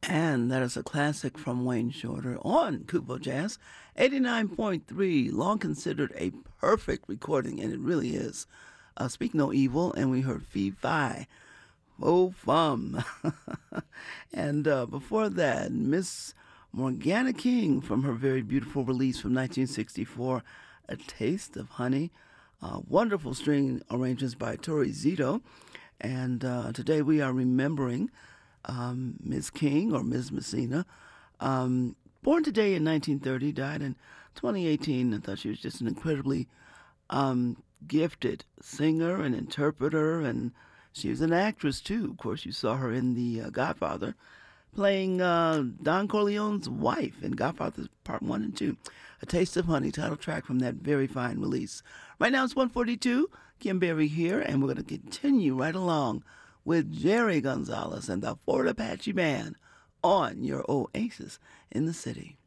And that is a classic from Wayne Shorter on Kubo Jazz. 89.3, long considered a perfect recording, and it really is. Speak No Evil, and we heard Fee Fi, Oh Fum. And before that, Miss Morgana King from her very beautiful release from 1964, A Taste of Honey. Wonderful string arrangements by Tori Zito. And today we are remembering Ms. King or Ms. Messina. Born today in 1930, died in 2018. I thought she was just an incredibly gifted singer and interpreter, and she was an actress too. Of course, you saw her in The Godfather, playing Don Corleone's wife in Godfather Part 1 and 2. A Taste of Honey, title track from that very fine release. Right now it's 1:42. Kim Berry here, and we're going to continue right along with Jerry Gonzalez and the Fort Apache Band on your Oasis in the City.